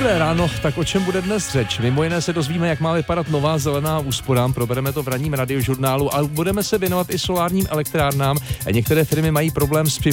Dobré ráno, tak o čem bude dnes řeč? Mimo jiné se dozvíme, jak má vypadat nová zelená úspora, probereme to v ranním radiožurnálu a budeme se věnovat i solárním elektrárnám. Některé firmy mají problém s